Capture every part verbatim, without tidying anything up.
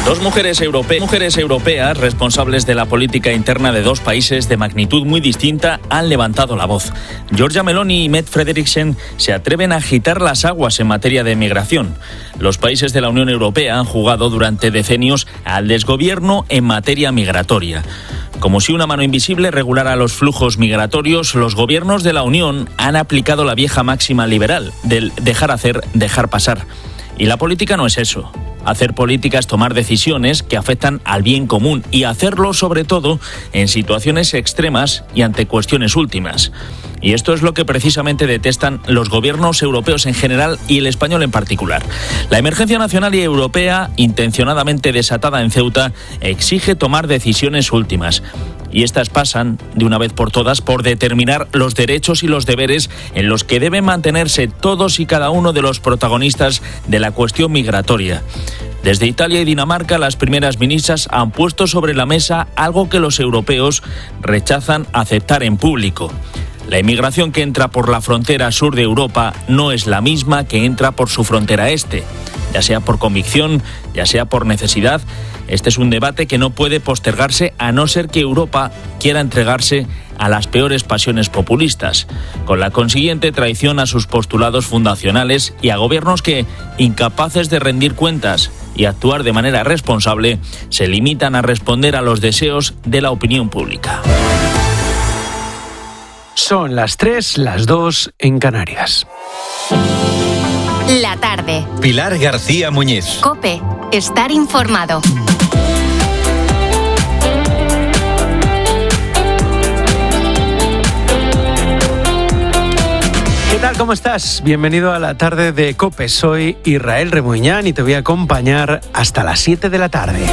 Dos mujeres, europe- mujeres europeas responsables de la política interna de dos países de magnitud muy distinta han levantado la voz. Giorgia Meloni y Mette Frederiksen se atreven a agitar las aguas en materia de migración. Los países de la Unión Europea han jugado durante decenios al desgobierno en materia migratoria. Como si una mano invisible regulara los flujos migratorios, los gobiernos de la Unión han aplicado la vieja máxima liberal del dejar hacer, dejar pasar. Y la política no es eso. Hacer política es tomar decisiones que afectan al bien común y hacerlo sobre todo en situaciones extremas y ante cuestiones últimas. Y esto es lo que precisamente detestan los gobiernos europeos en general y el español en particular. La emergencia nacional y europea, intencionadamente desatada en Ceuta, exige tomar decisiones últimas. Y estas pasan, de una vez por todas, por determinar los derechos y los deberes en los que deben mantenerse todos y cada uno de los protagonistas de la cuestión migratoria. Desde Italia y Dinamarca, las primeras ministras han puesto sobre la mesa algo que los europeos rechazan aceptar en público. La inmigración que entra por la frontera sur de Europa no es la misma que entra por su frontera este, ya sea por convicción, ya sea por necesidad. Este es un debate que no puede postergarse a no ser que Europa quiera entregarse a las peores pasiones populistas, con la consiguiente traición a sus postulados fundacionales y a gobiernos que, incapaces de rendir cuentas y actuar de manera responsable, se limitan a responder a los deseos de la opinión pública. Son las tres, las dos en Canarias. La tarde. Pilar García Muñiz. COPE. Estar informado. ¿Qué tal? ¿Cómo estás? Bienvenido a la tarde de COPE. Soy Israel Remuñán y te voy a acompañar hasta las siete de la tarde.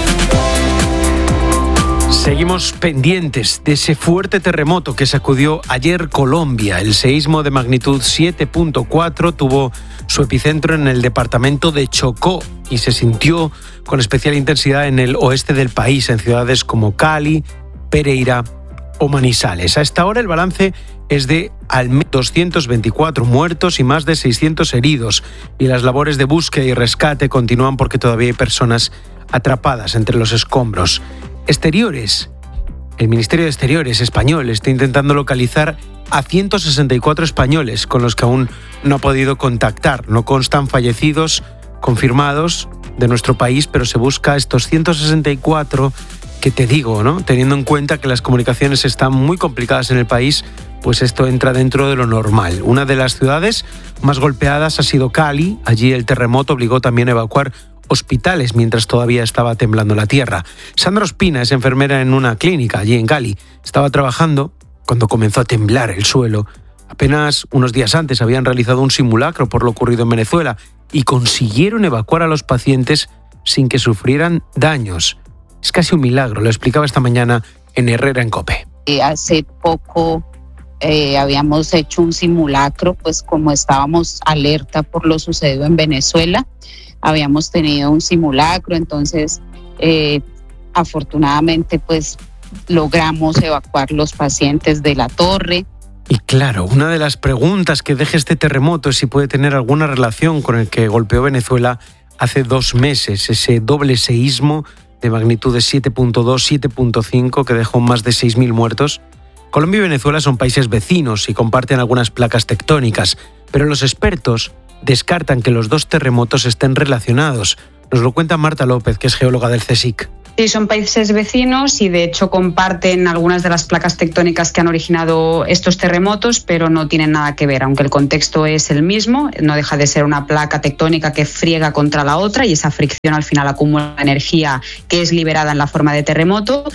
Seguimos pendientes de ese fuerte terremoto que sacudió ayer Colombia. El seísmo de magnitud siete punto cuatro tuvo su epicentro en el departamento de Chocó y se sintió con especial intensidad en el oeste del país, en ciudades como Cali, Pereira o Manizales. A esta hora el balance es de al menos doscientos veinticuatro muertos y más de seiscientos heridos. Y las labores de búsqueda y rescate continúan porque todavía hay personas atrapadas entre los escombros. Exteriores. El Ministerio de Exteriores español está intentando localizar a ciento sesenta y cuatro españoles con los que aún no ha podido contactar. No constan fallecidos confirmados de nuestro país, pero se busca a estos ciento sesenta y cuatro que te digo, ¿no? Teniendo en cuenta que las comunicaciones están muy complicadas en el país, pues esto entra dentro de lo normal. Una de las ciudades más golpeadas ha sido Cali. Allí el terremoto obligó también a evacuar hospitales mientras todavía estaba temblando la tierra. Sandra Ospina es enfermera en una clínica allí en Cali. Estaba trabajando cuando comenzó a temblar el suelo. Apenas unos días antes habían realizado un simulacro por lo ocurrido en Venezuela y consiguieron evacuar a los pacientes sin que sufrieran daños. Es casi un milagro, lo explicaba esta mañana en Herrera en COPE. Hace poco eh, habíamos hecho un simulacro, pues como estábamos alerta por lo sucedido en Venezuela, habíamos tenido un simulacro, entonces eh, afortunadamente pues logramos evacuar los pacientes de la torre. Y claro, una de las preguntas que deja este terremoto es si puede tener alguna relación con el que golpeó Venezuela hace dos meses, ese doble seísmo de magnitud de siete punto dos, siete punto cinco que dejó más de seis mil muertos. Colombia y Venezuela son países vecinos y comparten algunas placas tectónicas, pero los expertos descartan que los dos terremotos estén relacionados. Nos lo cuenta Marta López, que es geóloga del CSIC. Sí, son países vecinos y de hecho comparten algunas de las placas tectónicas que han originado estos terremotos, pero no tienen nada que ver, aunque el contexto es el mismo, no deja de ser una placa tectónica que friega contra la otra y esa fricción al final acumula energía que es liberada en la forma de terremoto.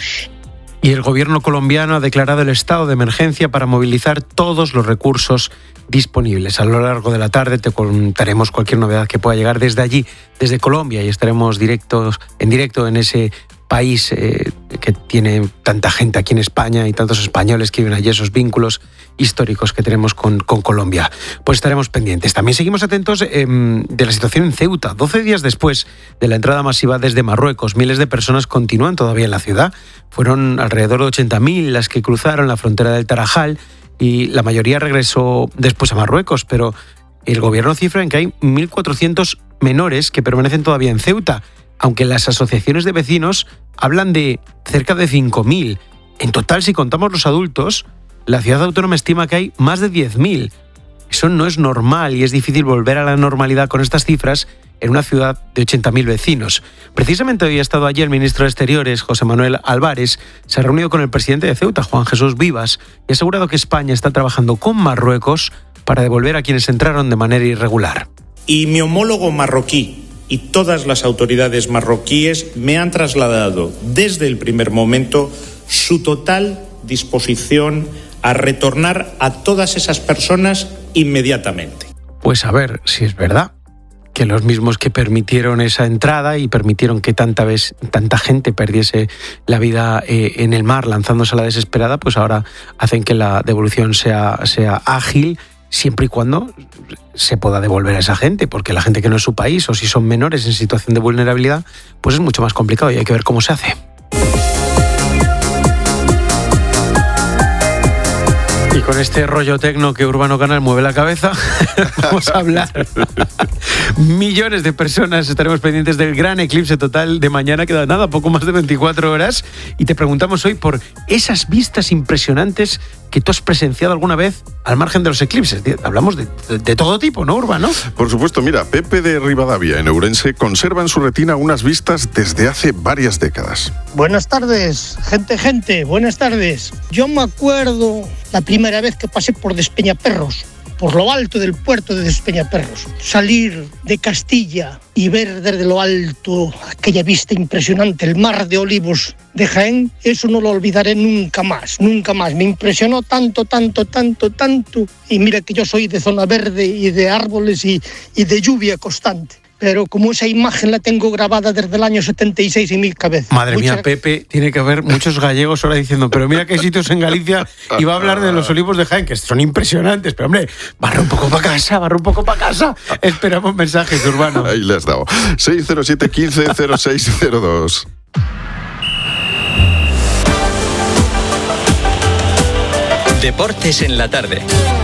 Y el gobierno colombiano ha declarado el estado de emergencia para movilizar todos los recursos disponibles. A lo largo de la tarde te contaremos cualquier novedad que pueda llegar desde allí, desde Colombia, y estaremos directos, en directo en ese país eh, que tiene tanta gente aquí en España y tantos españoles que viven allí, esos vínculos históricos que tenemos con, con Colombia. Pues estaremos pendientes. También seguimos atentos eh, de la situación en Ceuta. doce días después de la entrada masiva desde Marruecos, miles de personas continúan todavía en la ciudad. Fueron alrededor de ochenta mil las que cruzaron la frontera del Tarajal y la mayoría regresó después a Marruecos, pero el gobierno cifra en que hay mil cuatrocientos menores que permanecen todavía en Ceuta. aunque las asociaciones de vecinos hablan de cerca de cinco mil. En total, si contamos los adultos, la ciudad autónoma estima que hay más de diez mil. Eso no es normal y es difícil volver a la normalidad con estas cifras en una ciudad de ochenta mil vecinos. Precisamente hoy ha estado allí el ministro de Exteriores, José Manuel Álvarez, se ha reunido con el presidente de Ceuta, Juan Jesús Vivas, y ha asegurado que España está trabajando con Marruecos para devolver a quienes entraron de manera irregular. Y mi homólogo marroquí y todas las autoridades marroquíes me han trasladado desde el primer momento su total disposición a retornar a todas esas personas inmediatamente. Pues a ver si es verdad que los mismos que permitieron esa entrada y permitieron que tanta vez tanta gente perdiese la vida eh, en el mar lanzándose a la desesperada, pues ahora hacen que la devolución sea, sea ágil, siempre y cuando se pueda devolver a esa gente, porque la gente que no es su país o si son menores en situación de vulnerabilidad, pues es mucho más complicado y hay que ver cómo se hace. Y con este rollo tecno que Urbano Canal mueve la cabeza, vamos a hablar. Millones de personas estaremos pendientes del gran eclipse total de mañana, queda nada, poco más de veinticuatro horas. Y te preguntamos hoy por esas vistas impresionantes que tú has presenciado alguna vez al margen de los eclipses. Hablamos de, de, de todo tipo, ¿no, Urbano? Por supuesto, mira, Pepe de Rivadavia, en Ourense, conserva en su retina unas vistas desde hace varias décadas. Buenas tardes, gente, gente, buenas tardes. Yo me acuerdo la primera vez que pasé por Despeñaperros, por lo alto del puerto de Despeñaperros. Salir de Castilla y ver desde lo alto aquella vista impresionante, el mar de olivos de Jaén, eso no lo olvidaré nunca más, nunca más. Me impresionó tanto, tanto, tanto, tanto. Y mira que yo soy de zona verde y de árboles y, y de lluvia constante. Pero como esa imagen la tengo grabada desde el año setenta y seis en mi cabeza. Madre Muchas... mía, Pepe, tiene que haber muchos gallegos ahora diciendo, pero mira que hay sitios en Galicia, y va a hablar de los olivos de Jaén, que son impresionantes, pero hombre, barra un poco para casa, barra un poco para casa. Esperamos mensajes, Urbano. Ahí le has dado. seis cero siete, quince, cero seis cero dos. Deportes en la tarde.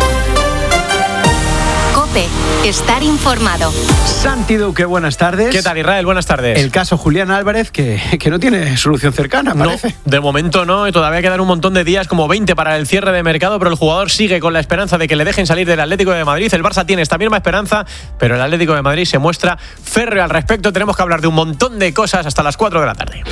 Estar informado. Santi Duque, buenas tardes. ¿Qué tal, Israel? Buenas tardes. El caso Julián Álvarez, que, que no tiene solución cercana, parece. No, de momento no, y todavía quedan un montón de días, como veinte para el cierre de mercado, pero el jugador sigue con la esperanza de que le dejen salir del Atlético de Madrid. El Barça tiene esta misma esperanza, pero el Atlético de Madrid se muestra férreo al respecto. Tenemos que hablar de un montón de cosas hasta las cuatro de la tarde.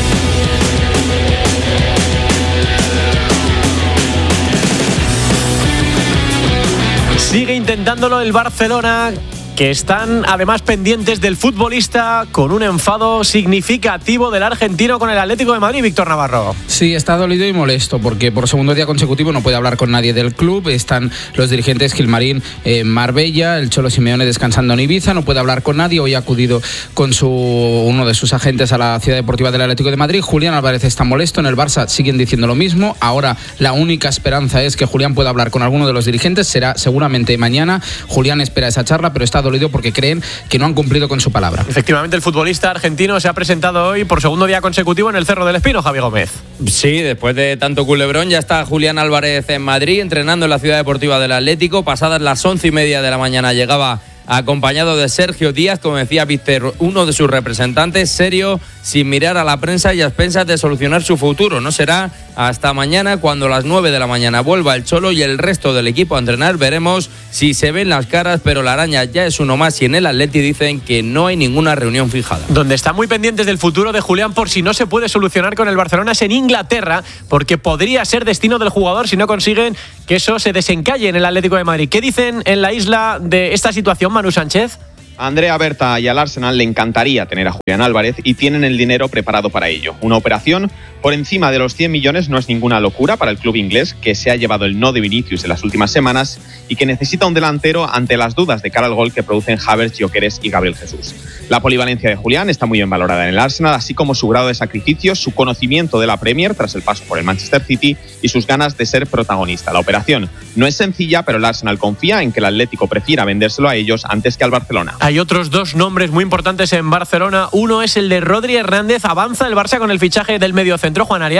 Sigue intentándolo el Barcelona, que están además pendientes del futbolista con un enfado significativo del argentino con el Atlético de Madrid, Víctor Navarro. Sí, está dolido y molesto porque por segundo día consecutivo no puede hablar con nadie del club. Están los dirigentes Gilmarín en Marbella, el Cholo Simeone descansando en Ibiza, no puede hablar con nadie. Hoy ha acudido con su uno de sus agentes a la Ciudad Deportiva del Atlético de Madrid. Julián Álvarez está molesto, en el Barça siguen diciendo lo mismo. Ahora la única esperanza es que Julián pueda hablar con alguno de los dirigentes, será seguramente mañana. Julián espera esa charla, pero está dolido porque creen que no han cumplido con su palabra. Efectivamente, el futbolista argentino se ha presentado hoy por segundo día consecutivo en el Cerro del Espino, Javi Gómez. Sí, después de tanto culebrón ya está Julián Álvarez en Madrid entrenando en la Ciudad Deportiva del Atlético. Pasadas las once y media de la mañana llegaba acompañado de Sergio Díaz, como decía Víctor, uno de sus representantes, serio, sin mirar a la prensa y a expensas de solucionar su futuro. No será hasta mañana, cuando a las nueve de la mañana vuelva el Cholo y el resto del equipo a entrenar. Veremos si se ven las caras, pero la araña ya es uno más y en el Atleti dicen que no hay ninguna reunión fijada. Donde están muy pendientes del futuro de Julián por si no se puede solucionar con el Barcelona es en Inglaterra, porque podría ser destino del jugador si no consiguen que eso se desencalle en el Atlético de Madrid. ¿Qué dicen en la isla de esta situación, Manu Sánchez? A Andrea Berta y al Arsenal le encantaría tener a Julián Álvarez y tienen el dinero preparado para ello. Una operación por encima de los cien millones no es ninguna locura para el club inglés, que se ha llevado el no de Vinicius en las últimas semanas y que necesita un delantero ante las dudas de cara al gol que producen Havertz, Gyökeres y Gabriel Jesús. La polivalencia de Julián está muy bien valorada en el Arsenal, así como su grado de sacrificio, su conocimiento de la Premier tras el paso por el Manchester City y sus ganas de ser protagonista. La operación no es sencilla, pero el Arsenal confía en que el Atlético prefiera vendérselo a ellos antes que al Barcelona. Hay otros dos nombres muy importantes en Barcelona. Uno es el de Rodri Hernández. ¿Avanza el Barça con el fichaje del mediocentro, Juan Arias?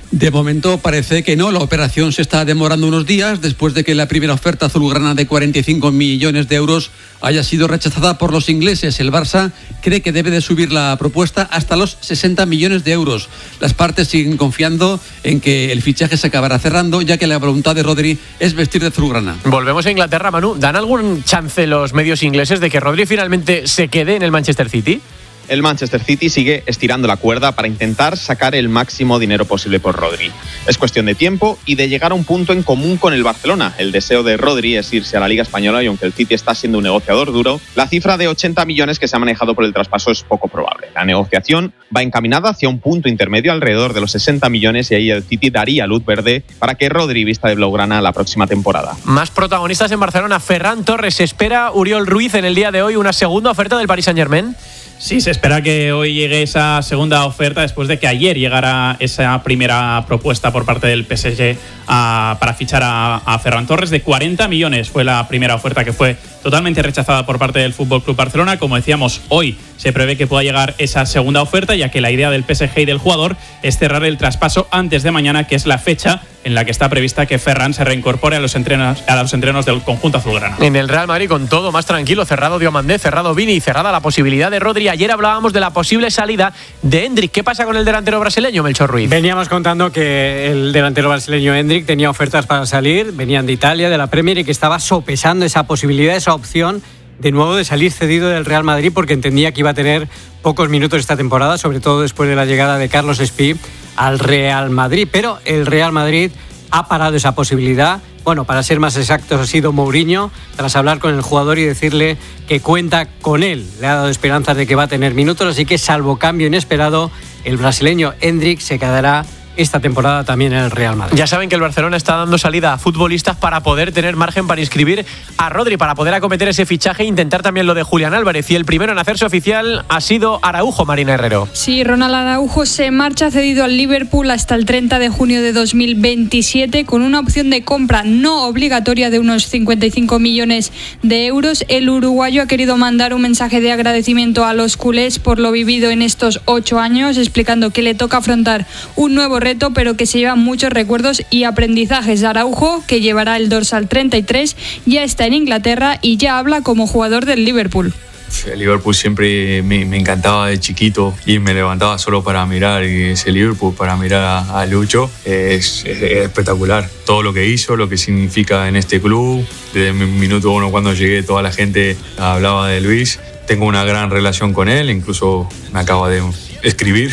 De momento parece que no, la operación se está demorando unos días después de que la primera oferta azulgrana de cuarenta y cinco millones de euros haya sido rechazada por los ingleses. El Barça cree que debe de subir la propuesta hasta los sesenta millones de euros. Las partes siguen confiando en que el fichaje se acabará cerrando, ya que la voluntad de Rodri es vestir de azulgrana. Volvemos a Inglaterra, Manu. ¿Dan algún chance los medios ingleses de que Rodri finalmente se quede en el Manchester City? El Manchester City sigue estirando la cuerda para intentar sacar el máximo dinero posible por Rodri. Es cuestión de tiempo y de llegar a un punto en común con el Barcelona. El deseo de Rodri es irse a la Liga Española y aunque el City está siendo un negociador duro, la cifra de ochenta millones que se ha manejado por el traspaso es poco probable. La negociación va encaminada hacia un punto intermedio alrededor de los sesenta millones y ahí el City daría luz verde para que Rodri vista de blaugrana la próxima temporada. Más protagonistas en Barcelona. Ferran Torres. Espera Uriol Ruiz en el día de hoy una segunda oferta del Paris Saint-Germain. Sí, se espera que hoy llegue esa segunda oferta después de que ayer llegara esa primera propuesta por parte del P S G a, para fichar a, a Ferran Torres de cuarenta millones. Fue la primera oferta que fue totalmente rechazada por parte del F C Barcelona. Como decíamos, hoy se prevé que pueda llegar esa segunda oferta, ya que la idea del P S G y del jugador es cerrar el traspaso antes de mañana, que es la fecha en la que está prevista que Ferran se reincorpore a los entrenos, a los entrenos del conjunto azulgrana. En el Real Madrid con todo más tranquilo, cerrado Diomandé, cerrado Vini y cerrada la posibilidad de Rodri. Ayer hablábamos de la posible salida de Endrick. ¿Qué pasa con el delantero brasileño, Melchor Ruiz? Veníamos contando que el delantero brasileño Endrick tenía ofertas para salir, venían de Italia, de la Premier, y que estaba sopesando esa posibilidad, esa opción de nuevo de salir cedido del Real Madrid, porque entendía que iba a tener pocos minutos esta temporada, sobre todo después de la llegada de Carlos Espí al Real Madrid. Pero el Real Madrid ha parado esa posibilidad. Bueno, para ser más exactos, ha sido Mourinho, tras hablar con el jugador y decirle que cuenta con él. Le ha dado esperanzas de que va a tener minutos, así que salvo cambio inesperado, el brasileño Endrick se quedará esta temporada también en el Real Madrid. Ya saben que el Barcelona está dando salida a futbolistas para poder tener margen para inscribir a Rodri, para poder acometer ese fichaje e intentar también lo de Julián Álvarez. Y el primero en hacerse oficial ha sido Araujo, Marina Herrero. Sí, Ronald Araujo se marcha cedido al Liverpool hasta el treinta de junio de dos mil veintisiete con una opción de compra no obligatoria de unos cincuenta y cinco millones de euros. El uruguayo ha querido mandar un mensaje de agradecimiento a los culés por lo vivido en estos ocho años, explicando que le toca afrontar un nuevo reto, pero que se llevan muchos recuerdos y aprendizajes. Araujo, que llevará el dorsal treinta y tres, ya está en Inglaterra y ya habla como jugador del Liverpool. El Liverpool siempre me, me encantaba de chiquito y me levantaba solo para mirar ese Liverpool, para mirar a, a Lucho. Es, es, es espectacular todo lo que hizo, lo que significa en este club. Desde el minuto uno cuando llegué toda la gente hablaba de Luis. Tengo una gran relación con él, incluso me acaba de escribir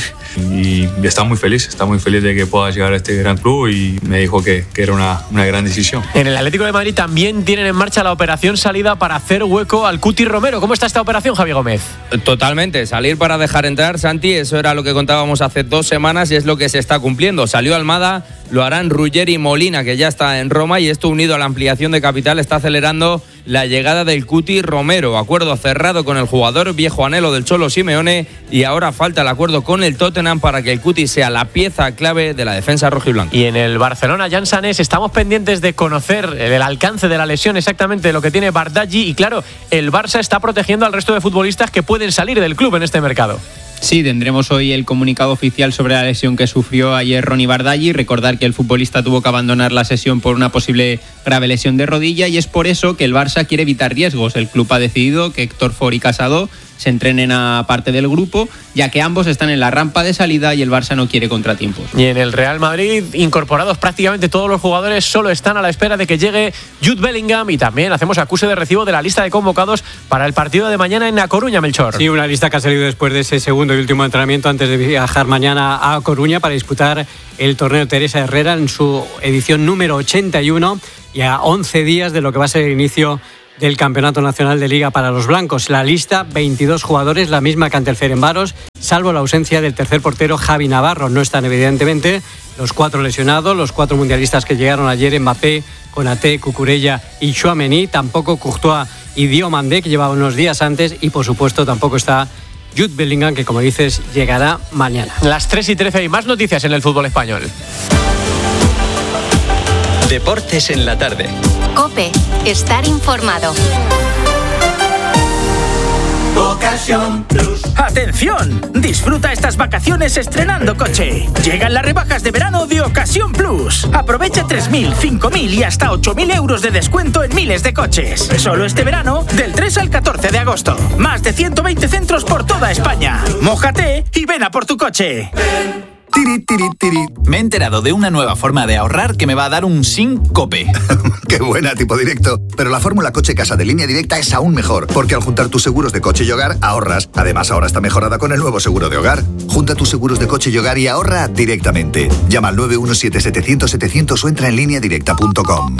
y está muy feliz, está muy feliz de que pueda llegar a este gran club y me dijo que, que era una, una gran decisión. En el Atlético de Madrid también tienen en marcha la operación salida para hacer hueco al Cuti Romero. ¿Cómo está esta operación, Javi Gómez? Totalmente, salir para dejar entrar, Santi, eso era lo que contábamos hace dos semanas y es lo que se está cumpliendo. Salió Almada, lo harán Ruggeri y Molina, que ya está en Roma, y esto unido a la ampliación de capital está acelerando la llegada del Cuti Romero. Acuerdo cerrado con el jugador, viejo anhelo del Cholo Simeone, y ahora falta el acuerdo con el Tottenham para que el Cuti sea la pieza clave de la defensa rojiblanca. Y en el Barcelona, Jan Sanés, estamos pendientes de conocer el alcance de la lesión, exactamente lo que tiene Bardaghi, y claro, el Barça está protegiendo al resto de futbolistas que pueden salir del club en este mercado. Sí, tendremos hoy el comunicado oficial sobre la lesión que sufrió ayer Ronny Bardaghi. Recordar que el futbolista tuvo que abandonar la sesión por una posible grave lesión de rodilla y es por eso que el Barça quiere evitar riesgos. El club ha decidido que Héctor Ford y Casado se entrenen a parte del grupo, ya que ambos están en la rampa de salida y el Barça no quiere contratiempos. Y en el Real Madrid, incorporados prácticamente todos los jugadores, solo están a la espera de que llegue Jude Bellingham, y también hacemos acuse de recibo de la lista de convocados para el partido de mañana en A Coruña, Melchor. Sí, una lista que ha salido después de ese segundo y último entrenamiento antes de viajar mañana a Coruña para disputar el torneo Teresa Herrera en su edición número ochenta y uno, y a once días de lo que va a ser el inicio del Campeonato Nacional de Liga para los blancos. La lista, veintidós jugadores, la misma que ante el Ferencváros, salvo la ausencia del tercer portero Javi Navarro. No están evidentemente los cuatro lesionados, los cuatro mundialistas que llegaron ayer, Mbappé, Konaté, Cucurella y Tchouaméni, tampoco Courtois y Diomandé, que llevaba unos días antes, y por supuesto tampoco está Jude Bellingham, que como dices llegará mañana. Las tres y trece y más noticias en el fútbol español. Deportes en la tarde. COPE, estar informado. Pocas Ocasión Plus. ¡Atención! Disfruta estas vacaciones estrenando coche. Llegan las rebajas de verano de Ocasión Plus. Aprovecha tres mil, cinco mil y hasta ocho mil euros de descuento en miles de coches. Solo este verano, del tres al catorce de agosto. Más de ciento veinte centros por toda España. Mójate y ven a por tu coche. Tiri, tiri, tiri. Me he enterado de una nueva forma de ahorrar que me va a dar un síncope. ¡Qué buena, tipo directo! Pero la fórmula coche-casa de Línea Directa es aún mejor, porque al juntar tus seguros de coche y hogar, ahorras. Además, ahora está mejorada con el nuevo seguro de hogar. Junta tus seguros de coche y hogar y ahorra directamente. Llama al nueve uno siete, setecientos, setecientos o entra en línea directa punto com.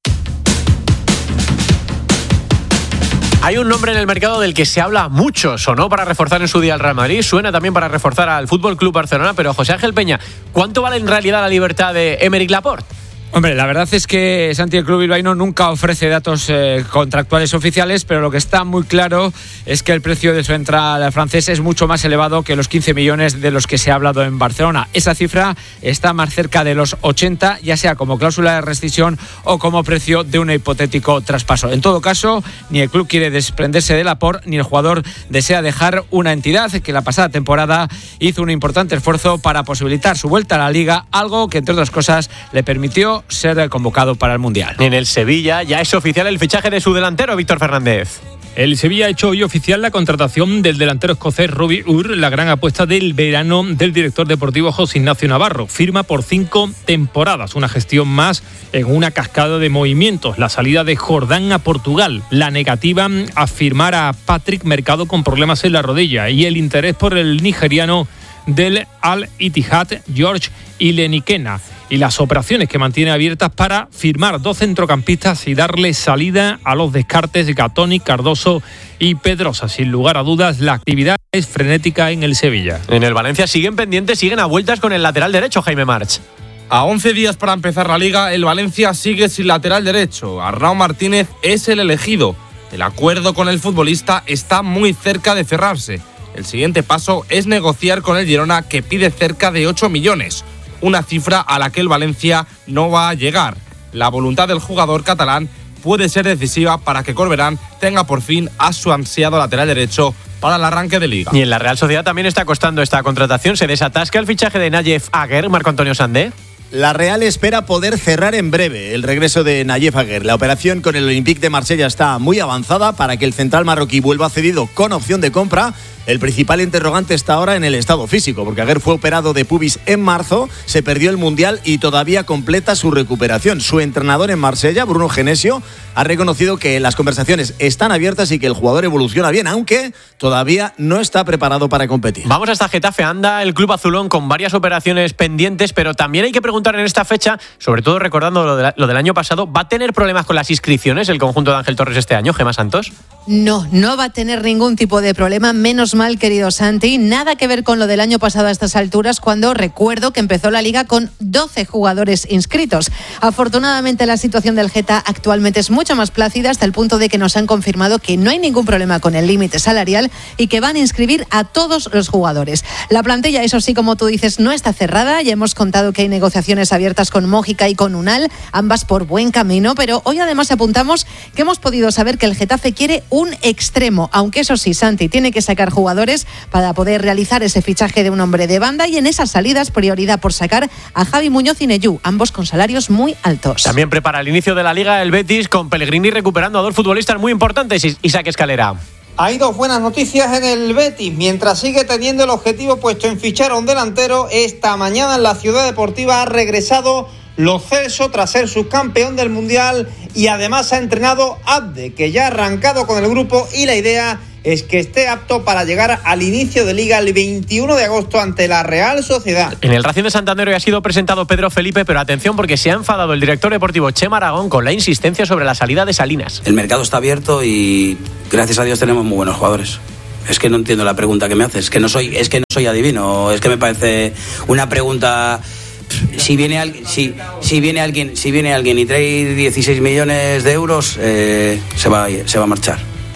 Hay un nombre en el mercado del que se habla mucho. Sonó para reforzar en su día al Real Madrid, suena también para reforzar al F C Barcelona, pero José Ángel Peña, ¿cuánto vale en realidad la libertad de Aymeric Laporte? Hombre, la verdad es que Santi, el club bilbaíno nunca ofrece datos eh, contractuales oficiales, pero lo que está muy claro es que el precio de su entrada francés es mucho más elevado que los quince millones de los que se ha hablado en Barcelona. Esa cifra está más cerca de los ochenta, ya sea como cláusula de rescisión o como precio de un hipotético traspaso. En todo caso, ni el club quiere desprenderse de Laporte, ni el jugador desea dejar una entidad que la pasada temporada hizo un importante esfuerzo para posibilitar su vuelta a la Liga, algo que entre otras cosas le permitió ser convocado para el Mundial. En el Sevilla ya es oficial el fichaje de su delantero, Víctor Fernández. El Sevilla ha hecho hoy oficial la contratación del delantero escocés Robbie Ur, la gran apuesta del verano del director deportivo José Ignacio Navarro. Firma por cinco temporadas, una gestión más en una cascada de movimientos. La salida de Jordán a Portugal, la negativa a firmar a Patrick Mercado con problemas en la rodilla y el interés por el nigeriano del Al-Ittihad, George Ilenikena, y las operaciones que mantiene abiertas para firmar dos centrocampistas y darle salida a los descartes de Gatoni, Cardoso y Pedrosa. Sin lugar a dudas, la actividad es frenética en el Sevilla. En el Valencia siguen pendientes, siguen a vueltas con el lateral derecho, Jaime March. A once días para empezar la Liga, el Valencia sigue sin lateral derecho. Arnau Martínez es el elegido. El acuerdo con el futbolista está muy cerca de cerrarse. El siguiente paso es negociar con el Girona, que pide cerca de ocho millones, una cifra a la que el Valencia no va a llegar. La voluntad del jugador catalán puede ser decisiva para que Corberán tenga por fin a su ansiado lateral derecho para el arranque de Liga. Y en la Real Sociedad también está costando esta contratación. Se desatasca el fichaje de Nayef Aguer, Marco Antonio Sandé. La Real espera poder cerrar en breve el regreso de Nayef Aguer. La operación con el Olympique de Marsella está muy avanzada para que el central marroquí vuelva cedido con opción de compra. El principal interrogante está ahora en el estado físico, porque Aguer fue operado de pubis en marzo, se perdió el Mundial y todavía completa su recuperación. Su entrenador en Marsella, Bruno Genesio, ha reconocido que las conversaciones están abiertas y que el jugador evoluciona bien, aunque todavía no está preparado para competir. Vamos hasta Getafe. Anda el club azulón con varias operaciones pendientes, pero también hay que preguntar en esta fecha, sobre todo recordando lo, de la, lo del año pasado, ¿va a tener problemas con las inscripciones el conjunto de Ángel Torres este año, Gemma Santos? No, no va a tener ningún tipo de problema, menos mal, querido Santi. Nada que ver con lo del año pasado a estas alturas, cuando recuerdo que empezó la Liga con doce jugadores inscritos. Afortunadamente la situación del Geta actualmente es mucho más plácida, hasta el punto de que nos han confirmado que no hay ningún problema con el límite salarial y que van a inscribir a todos los jugadores. La plantilla, eso sí, como tú dices, no está cerrada. Ya hemos contado que hay negociaciones abiertas con Mójica y con Unal, ambas por buen camino, pero hoy además apuntamos que hemos podido saber que el Getafe quiere un extremo, aunque eso sí, Santi, tiene que sacar jugadores para poder realizar ese fichaje de un hombre de banda, y en esas salidas prioridad por sacar a Javi Muñoz y Neyú, ambos con salarios muy altos. También prepara el inicio de la Liga el Betis, con Pellegrini recuperando a dos futbolistas muy importantes. Isaac Escalera. Hay dos buenas noticias en el Betis. Mientras sigue teniendo el objetivo puesto en fichar a un delantero, esta mañana en la Ciudad Deportiva ha regresado Lo Celso tras ser subcampeón del Mundial, y además ha entrenado Abde, que ya ha arrancado con el grupo, y la idea es que esté apto para llegar al inicio de Liga el veintiuno de agosto ante la Real Sociedad. En el Racing de Santander hoy ha sido presentado Pedro Felipe, pero atención, porque se ha enfadado el director deportivo Chema Aragón con la insistencia sobre la salida de Salinas. El mercado está abierto y gracias a Dios tenemos muy buenos jugadores. Es que no entiendo la pregunta que me haces, es que no soy, es que no soy adivino, es que me parece una pregunta. Si viene alguien, si, si viene alguien, si viene alguien y trae dieciséis millones de euros, eh, se va, se va a marchar.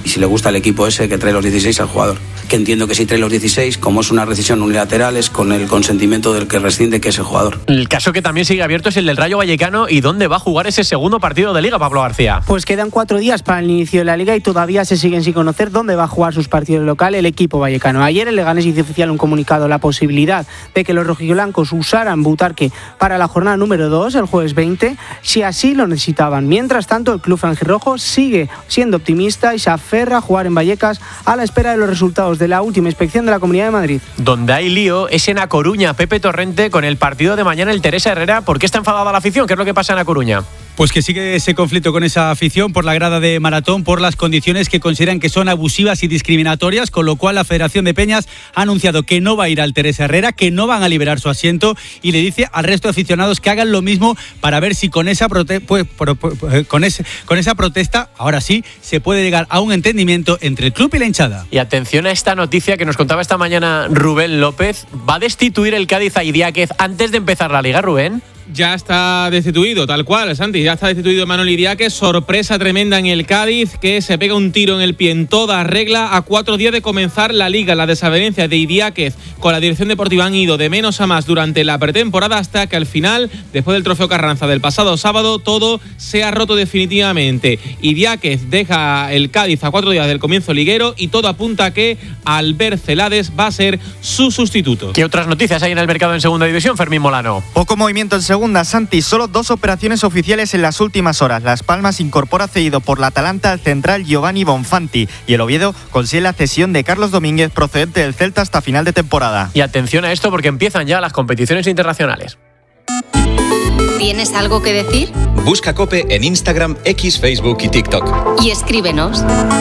Y si le gusta el equipo ese, que trae los dieciséis al jugador. Que entiendo que si trae los dieciséis, como es una rescisión unilateral, es con el consentimiento del que rescinde, que es el jugador. El caso que también sigue abierto es el del Rayo Vallecano y dónde va a jugar ese segundo partido de Liga, Pablo García. Pues quedan cuatro días para el inicio de la Liga y todavía se siguen sin conocer dónde va a jugar sus partidos local el equipo vallecano. Ayer el Leganés hizo oficial un comunicado, la posibilidad de que los rojiblancos usaran Butarque para la jornada número dos, el jueves veinte, si así lo necesitaban. Mientras tanto, el club franjirrojo sigue siendo optimista y se aferra a jugar en Vallecas a la espera de los resultados de la última inspección de la Comunidad de Madrid. Donde hay lío es en A Coruña. Pepe Torrente, con el partido de mañana el Teresa Herrera. ¿Por qué está enfadada la afición? ¿Qué es lo que pasa en A Coruña? Pues que sigue ese conflicto con esa afición por la grada de Maratón, por las condiciones que consideran que son abusivas y discriminatorias, con lo cual la Federación de Peñas ha anunciado que no va a ir al Teresa Herrera, que no van a liberar su asiento y le dice al resto de aficionados que hagan lo mismo para ver si con esa, prote- pues, pro- pro- con ese, con esa protesta, ahora sí, se puede llegar a un entendimiento entre el club y la hinchada. Y atención a esta noticia que nos contaba esta mañana Rubén López. ¿Va a destituir el Cádiz a Idiáquez antes de empezar la Liga, Rubén? Ya está destituido, tal cual, Santi, ya está destituido Manuel Idiáquez. Sorpresa tremenda en el Cádiz, que se pega un tiro en el pie en toda regla a cuatro días de comenzar la Liga. La desavenencia de Idiáquez con la dirección deportiva han ido de menos a más durante la pretemporada, hasta que al final, después del trofeo Carranza del pasado sábado, todo se ha roto definitivamente. Idiáquez deja el Cádiz a cuatro días del comienzo liguero y todo apunta a que Albert Celades va a ser su sustituto. ¿Qué otras noticias hay en el mercado en segunda división, Fermín Molano? Poco movimiento en segunda, Santi, solo dos operaciones oficiales en las últimas horas. Las Palmas incorpora cedido por la Atalanta al central Giovanni Bonfanti y el Oviedo consigue la cesión de Carlos Domínguez procedente del Celta hasta final de temporada. Y atención a esto porque empiezan ya las competiciones internacionales. ¿Tienes algo que decir? Busca COPE en Instagram, X, Facebook y TikTok. Y escríbenos.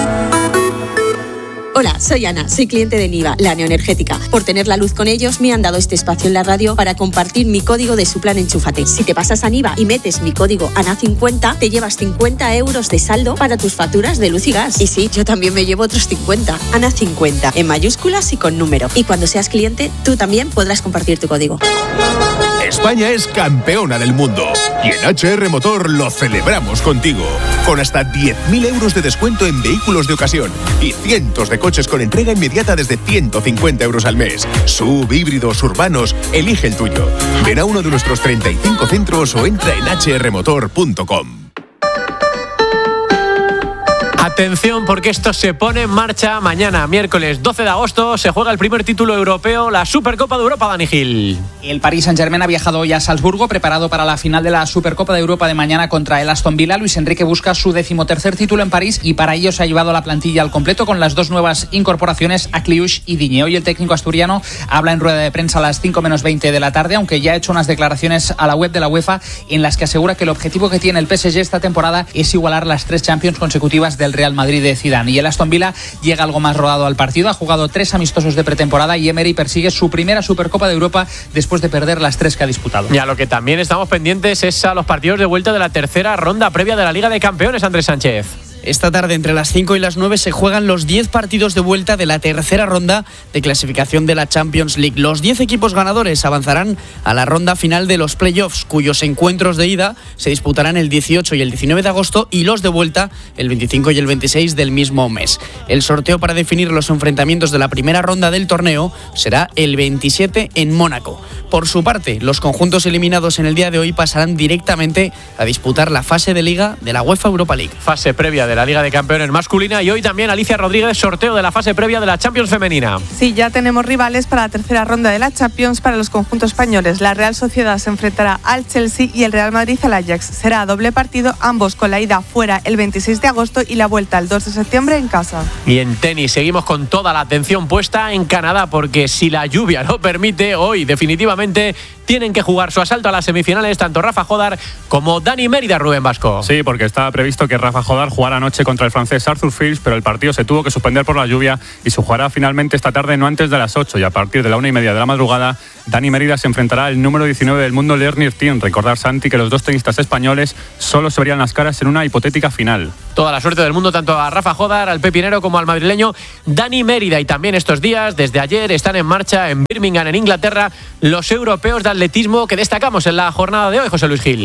Hola, soy Ana, soy cliente de Niva, la neoenergética. Por tener la luz con ellos, me han dado este espacio en la radio para compartir mi código de su plan Enchúfate. Si te pasas a Niva y metes mi código A N A cincuenta, te llevas cincuenta euros de saldo para tus facturas de luz y gas. Y sí, yo también me llevo otros cincuenta. A N A cincuenta, en mayúsculas y con número. Y cuando seas cliente, tú también podrás compartir tu código. España es campeona del mundo y en H R Motor lo celebramos contigo. Con hasta diez mil euros de descuento en vehículos de ocasión y cientos de coches con entrega inmediata desde ciento cincuenta euros al mes. Sub, híbridos, urbanos, elige el tuyo. Ven a uno de nuestros treinta y cinco centros o entra en h r motor punto com. Atención porque esto se pone en marcha mañana, miércoles doce de agosto, se juega el primer título europeo, la Supercopa de Europa, Dani Gil. El Paris Saint-Germain ha viajado hoy a Salzburgo, preparado para la final de la Supercopa de Europa de mañana contra el Aston Villa. Luis Enrique busca su decimotercer título en París y para ello se ha llevado la plantilla al completo con las dos nuevas incorporaciones, Akliush y Digne. Hoy el técnico asturiano habla en rueda de prensa a las cinco menos veinte de la tarde, aunque ya ha hecho unas declaraciones a la web de la UEFA en las que asegura que el objetivo que tiene el P S G esta temporada es igualar las tres Champions consecutivas del Real Madrid de Zidane. Y el Aston Villa llega algo más rodado al partido, ha jugado tres amistosos de pretemporada y Emery persigue su primera Supercopa de Europa después de perder las tres que ha disputado. Y a lo que también estamos pendientes es a los partidos de vuelta de la tercera ronda previa de la Liga de Campeones, Andrés Sánchez. Esta tarde, entre las cinco y las nueve, se juegan los diez partidos de vuelta de la tercera ronda de clasificación de la Champions League. Los diez equipos ganadores avanzarán a la ronda final de los playoffs, cuyos encuentros de ida se disputarán el dieciocho y el diecinueve de agosto y los de vuelta el veinticinco y el veintiséis del mismo mes. El sorteo para definir los enfrentamientos de la primera ronda del torneo será el veintisiete en Mónaco. Por su parte, los conjuntos eliminados en el día de hoy pasarán directamente a disputar la fase de liga de la UEFA Europa League. Fase previa de de la Liga de Campeones masculina y hoy también Alicia Rodríguez, sorteo de la fase previa de la Champions femenina. Sí, ya tenemos rivales para la tercera ronda de la Champions para los conjuntos españoles. La Real Sociedad se enfrentará al Chelsea y el Real Madrid al Ajax. Será doble partido, ambos con la ida fuera el veintiséis de agosto y la vuelta el dos de septiembre en casa. Y en tenis seguimos con toda la atención puesta en Canadá porque si la lluvia lo permite, hoy definitivamente tienen que jugar su asalto a las semifinales tanto Rafa Jodar como Dani Mérida, Rubén Vasco. Sí, porque estaba previsto que Rafa Jodar jugara anoche contra el francés Arthur Fils, pero el partido se tuvo que suspender por la lluvia y se jugará finalmente esta tarde no antes de las ocho y a partir de la una y media de la madrugada Dani Mérida se enfrentará al número diecinueve del mundo, Lerner Tien. Recordar, Santi, que los dos tenistas españoles solo se verían las caras en una hipotética final. Toda la suerte del mundo tanto a Rafa Jodar, al pepinero como al madrileño Dani Mérida. Y también estos días, desde ayer, están en marcha en Birmingham, en Inglaterra, los europeos de atletismo que destacamos en la jornada de hoy, José Luis Gil.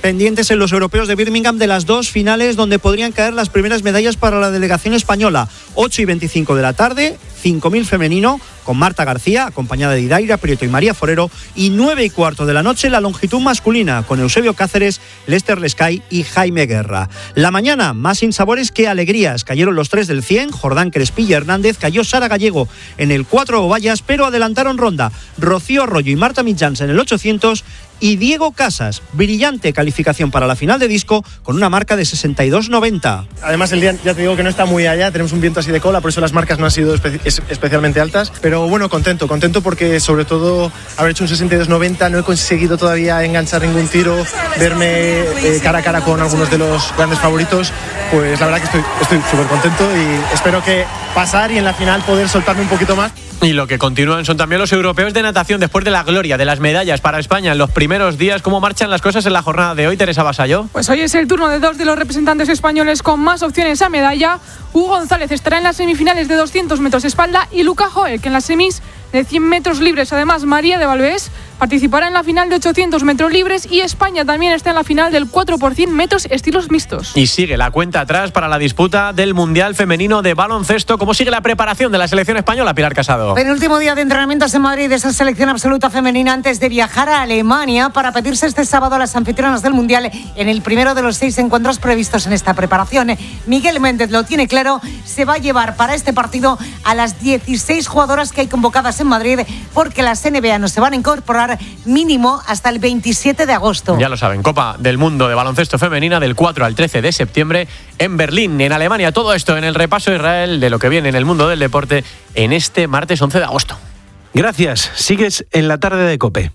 pendientes en los europeos de Birmingham de las dos finales donde podrían caer las primeras medallas para la delegación española. ocho y veinticinco de la tarde, cinco mil femenino, con Marta García, acompañada de Idaira Prieto y María Forero, y nueve y cuarto de la noche la longitud masculina, con Eusebio Cáceres, Lester Lescay y Jaime Guerra. La mañana, más sinsabores que alegrías. Cayeron los tres del cien, Jordán Crespilla Hernández, cayó Sara Gallego en el cuatro Ovallas, pero adelantaron ronda Rocío Arroyo y Marta Mitjans en el ochocientos, y Diego Casas, brillante calificación para la final de disco con una marca de sesenta y dos noventa. Además el día, ya te digo que no está muy allá, tenemos un viento así de cola, por eso las marcas no han sido espe- especialmente altas, pero bueno, contento, contento porque sobre todo haber hecho un sesenta y dos noventa, no he conseguido todavía enganchar ningún tiro, verme eh, cara a cara con algunos de los grandes favoritos, pues la verdad que estoy estoy súper contento y espero que pasar y en la final poder soltarme un poquito más. Y lo que continúan son también los europeos de natación después de la gloria de las medallas para España en los primeros días. ¿Cómo marchan las cosas en la jornada de hoy, Teresa Vasallo? Pues hoy es el turno de dos de los representantes españoles con más opciones a medalla. Hugo González estará en las semifinales de doscientos metros espalda y Luca Joel, que en las semis de cien metros libres. Además, María de Valdés participará en la final de ochocientos metros libres y España también está en la final del cuatro por cien metros estilos mixtos. Y sigue la cuenta atrás para la disputa del Mundial Femenino de Baloncesto. ¿Cómo sigue la preparación de la selección española, Pilar Casado? Penúltimo día de entrenamientos en Madrid de esa selección absoluta femenina antes de viajar a Alemania para pedirse este sábado a las anfitrionas del Mundial en el primero de los seis encuentros previstos en esta preparación. Miguel Méndez lo tiene claro, se va a llevar para este partido a las dieciséis jugadoras que hay convocadas en Madrid porque las N B A no se van a incorporar mínimo hasta el veintisiete de agosto. Ya lo saben, Copa del Mundo de Baloncesto Femenina del cuatro al trece de septiembre en Berlín, en Alemania. Todo esto en el repaso Israel de lo que viene en el mundo del deporte en este martes once de agosto. Gracias. Sigues en la tarde de COPE.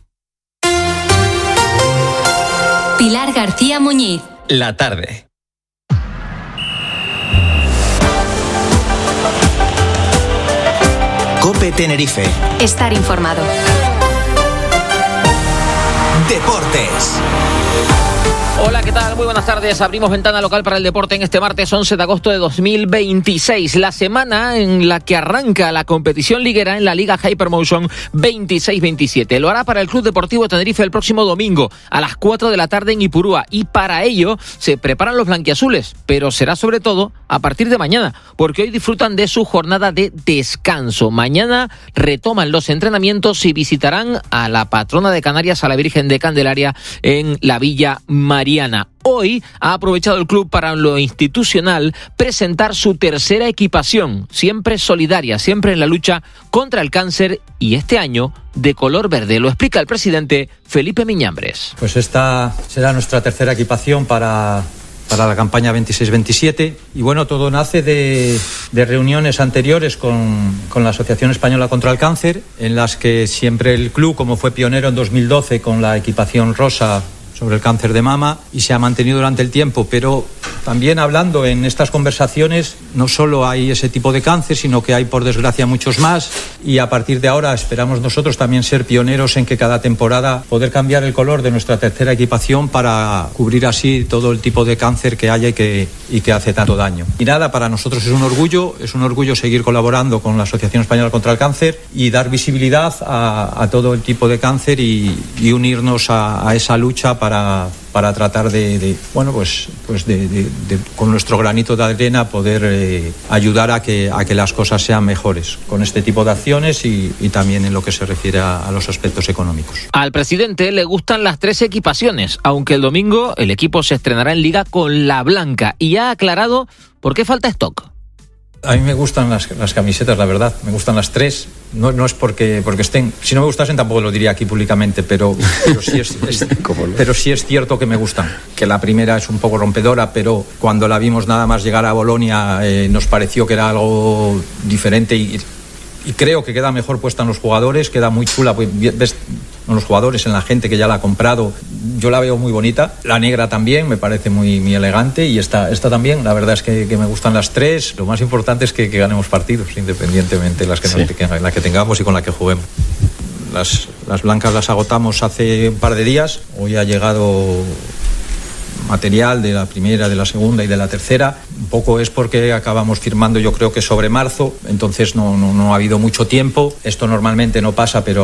Pilar García Muñiz. La tarde. COPE Tenerife. Estar informado. Deportes. Hola, ¿qué tal? Muy buenas tardes. Abrimos ventana local para el deporte en este martes once de agosto de dos mil veintiséis. La semana en la que arranca la competición liguera en la Liga Hypermotion veintiséis veintisiete. Lo hará para el Club Deportivo Tenerife el próximo domingo a las cuatro de la tarde en Ipurúa. Y para ello se preparan los blanquiazules, pero será sobre todo a partir de mañana, porque hoy disfrutan de su jornada de descanso. Mañana retoman los entrenamientos y visitarán a la patrona de Canarias, a la Virgen de Candelaria, en la Villa María. Hoy ha aprovechado el club para lo institucional presentar su tercera equipación, siempre solidaria, siempre en la lucha contra el cáncer y este año de color verde. Lo explica el presidente Felipe Miñambres. Pues esta será nuestra tercera equipación para, para la campaña veintiséis veintisiete y bueno, todo nace de, de reuniones anteriores con, con la Asociación Española contra el Cáncer, en las que siempre el club, como fue pionero en dos mil doce con la equipación rosa sobre el cáncer de mama y se ha mantenido durante el tiempo, pero también hablando en estas conversaciones no solo hay ese tipo de cáncer, sino que hay por desgracia muchos más y a partir de ahora esperamos nosotros también ser pioneros en que cada temporada poder cambiar el color de nuestra tercera equipación para cubrir así todo el tipo de cáncer que haya y que, y que hace tanto daño. Y nada, para nosotros es un orgullo, es un orgullo seguir colaborando con la Asociación Española contra el Cáncer y dar visibilidad a, a todo el tipo de cáncer y, y unirnos a, a esa lucha para Para, para tratar de, de bueno pues pues de, de, de con nuestro granito de arena poder eh, ayudar a que a que las cosas sean mejores con este tipo de acciones y, y también en lo que se refiere a, a los aspectos económicos. Al presidente le gustan las tres equipaciones, aunque el domingo el equipo se estrenará en Liga con la blanca y ha aclarado por qué falta stock. A mí me gustan las, las camisetas, la verdad. Me gustan las tres. No, no es porque, porque estén... Si no me gustasen tampoco lo diría aquí públicamente, pero, pero, sí es, es, pero sí es cierto que me gustan. Que la primera es un poco rompedora, pero cuando la vimos nada más llegar a Bolonia eh, nos pareció que era algo diferente y, y creo que queda mejor puesta en los jugadores, queda muy chula. Pues, ves en los jugadores, en la gente que ya la ha comprado. Yo la veo muy bonita. La negra también me parece muy, muy elegante y esta, esta también. La verdad es que, que me gustan las tres. Lo más importante es que, que ganemos partidos, independientemente de las que, sí. nos, que, la que tengamos y con la que juguemos. Las, las blancas las agotamos hace un par de días. Hoy ha llegado material de la primera, de la segunda y de la tercera. Un poco es porque acabamos firmando, yo creo que sobre marzo, entonces no, no, no ha habido mucho tiempo. Esto normalmente no pasa, pero